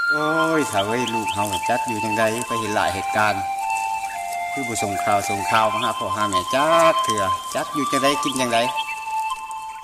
โอ้ยถ้าไว้ลูกเฮาจักอยู่จังไดไปเห็นหลายเหตุการณ์คือบ่ส่งข่าวมาหาพ่อหาแม่จักเถื่อจักอยู่จังไดกินจังได